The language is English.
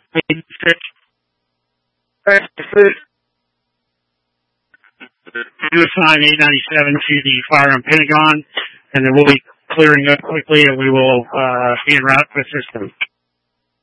Do assign 897 to the firearm Pentagon, and then we'll be clearing up quickly, and we will be en route to assist them.